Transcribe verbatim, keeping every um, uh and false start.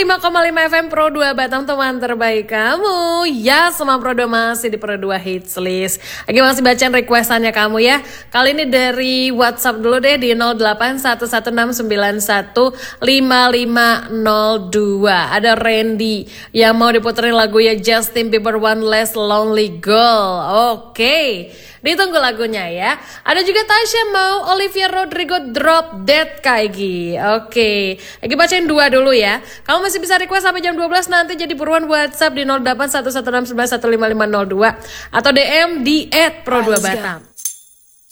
lima koma lima F M Pro dua Batam, teman terbaik kamu. Ya, semua Pro dua masih di Pro dua Hits List. Lagi masih bacain requestannya kamu ya. Kali ini dari WhatsApp dulu deh di nol delapan satu satu enam sembilan satu lima lima nol dua. Ada Randy yang mau diputerin lagu ya Justin Bieber One Less Lonely Girl. Oke, ditunggu lagunya ya. Ada juga Tasya mau Olivia Rodrigo Drop Dead Kaigi. Oke, lagi bacain dua dulu ya. Kamu masih bisa request sampai jam dua belas nanti, jadi buruan WhatsApp di nol delapan satu satu enam sembilan satu lima lima nol dua atau D M di et pro dua Batam.